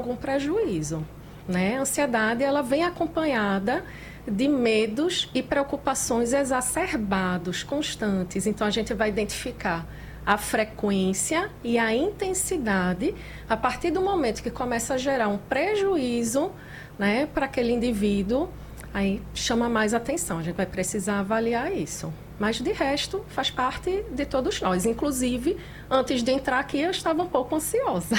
algum prejuízo, né? A ansiedade, ela vem acompanhada de medos e preocupações exacerbados, constantes. Então, a gente vai identificar a frequência e a intensidade a partir do momento que começa a gerar um prejuízo, né, para aquele indivíduo, aí chama mais atenção. A gente vai precisar avaliar isso. Mas, de resto, faz parte de todos nós. Inclusive, antes de entrar aqui, eu estava um pouco ansiosa.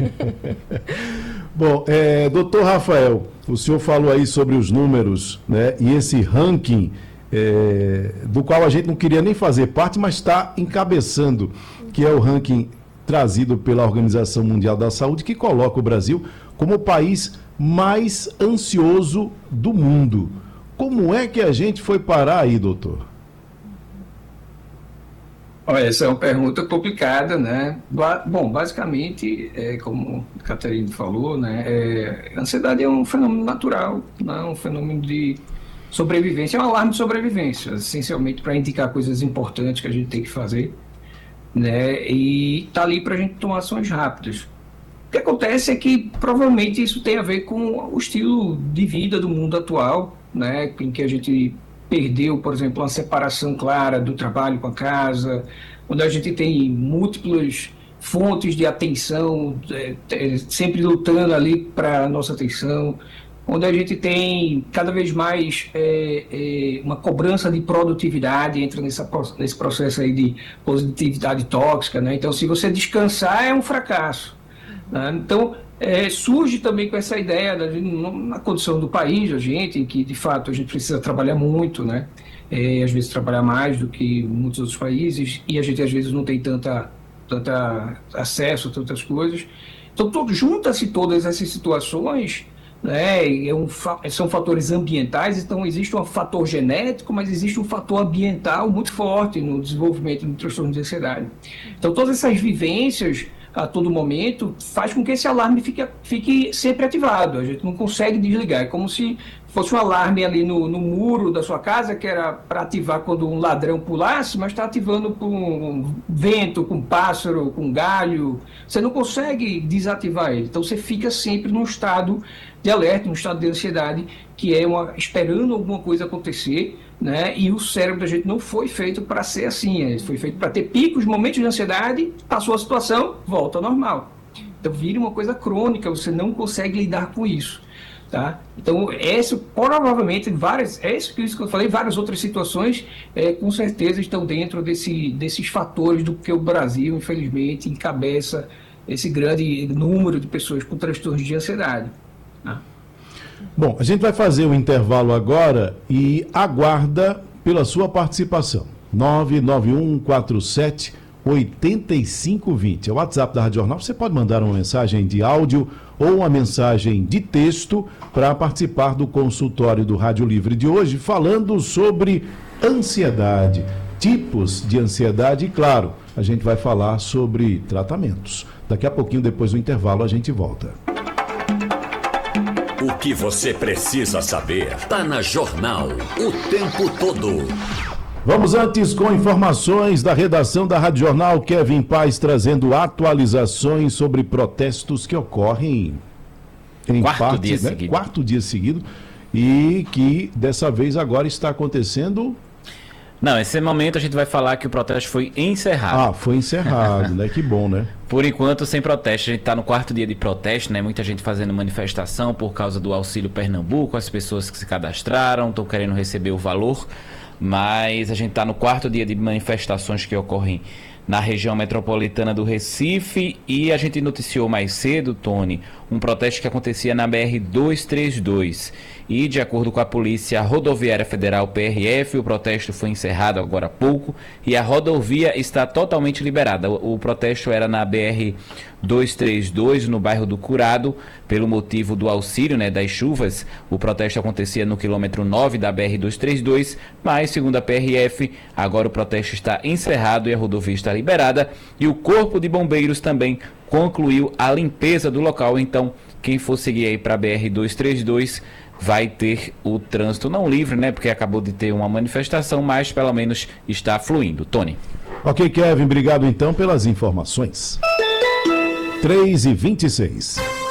Bom, doutor Rafael, o senhor falou aí sobre os números, né, e esse ranking, do qual a gente não queria nem fazer parte, mas está encabeçando, que é o ranking trazido pela Organização Mundial da Saúde, que coloca o Brasil como o país mais ansioso do mundo. Como é que a gente foi parar aí, doutor? Olha, essa é uma pergunta complicada, né? Bom, basicamente, como a Catarina falou, né, a ansiedade é um fenômeno natural, né, um fenômeno de sobrevivência, é um alarme de sobrevivência, essencialmente para indicar coisas importantes que a gente tem que fazer, né? E está ali para a gente tomar ações rápidas. O que acontece é que provavelmente isso tem a ver com o estilo de vida do mundo atual, né, em que a gente perdeu, por exemplo, uma separação clara do trabalho com a casa, onde a gente tem múltiplas fontes de atenção, sempre lutando ali para a nossa atenção, onde a gente tem cada vez mais uma cobrança de produtividade, entra nesse processo aí de positividade tóxica, né? Então, se você descansar, é um fracasso, né? Então, surge também com essa ideia na condição do país, a gente, em que de fato a gente precisa trabalhar muito, né? Às vezes trabalhar mais do que muitos outros países, e a gente às vezes não tem tanta acesso a tantas coisas. Então, junta-se todas essas situações, né? São fatores ambientais, então existe um fator genético, mas existe um fator ambiental muito forte no desenvolvimento do transtorno de ansiedade. Então, todas essas vivências a todo momento, faz com que esse alarme fique sempre ativado. A gente não consegue desligar. É como se fosse um alarme ali no muro da sua casa, que era para ativar quando um ladrão pulasse, mas está ativando com vento, com pássaro, com galho. Você não consegue desativar ele. Então, você fica sempre num estado de alerta, num estado de ansiedade, que é esperando alguma coisa acontecer, né? E o cérebro da gente não foi feito para ser assim, ele foi feito para ter picos, momentos de ansiedade, passou a situação, volta ao normal. Então vira uma coisa crônica, você não consegue lidar com isso, tá? Então provavelmente isso que eu falei, várias outras situações com certeza estão dentro desses fatores do que o Brasil, infelizmente, encabeça esse grande número de pessoas com transtornos de ansiedade, tá? Bom, a gente vai fazer um intervalo agora e aguarda pela sua participação. 99147-8520. É o WhatsApp da Rádio Jornal. Você pode mandar uma mensagem de áudio ou uma mensagem de texto para participar do consultório do Rádio Livre de hoje, falando sobre ansiedade, tipos de ansiedade e, claro, a gente vai falar sobre tratamentos. Daqui a pouquinho, depois do intervalo, a gente volta. O que você precisa saber está na Jornal o tempo todo. Vamos antes com informações da redação da Rádio Jornal. Kevin Paz trazendo atualizações sobre protestos que ocorrem em quarto dia seguido e que dessa vez agora está acontecendo. Não, esse momento a gente vai falar que o protesto foi encerrado. Foi encerrado, né? Que bom, né? Por enquanto, sem protesto. A gente está no quarto dia de protesto, né? Muita gente fazendo manifestação por causa do Auxílio Pernambuco, as pessoas que se cadastraram, estão querendo receber o valor, mas a gente está no quarto dia de manifestações que ocorrem na região metropolitana do Recife, e a gente noticiou mais cedo, Tony, um protesto que acontecia na BR-232. E, de acordo com a Polícia Rodoviária Federal, PRF, o protesto foi encerrado agora há pouco e a rodovia está totalmente liberada. O protesto era na BR-232, no bairro do Curado, pelo motivo do auxílio, né, das chuvas. O protesto acontecia no quilômetro 9 da BR-232, mas, segundo a PRF, agora o protesto está encerrado e a rodovia está liberada. E o Corpo de Bombeiros também concluiu a limpeza do local. Então, quem for seguir aí para a BR-232 vai ter o trânsito não livre, né? Porque acabou de ter uma manifestação, mas pelo menos está fluindo. Tony. Ok, Kevin, obrigado então pelas informações. 3h26.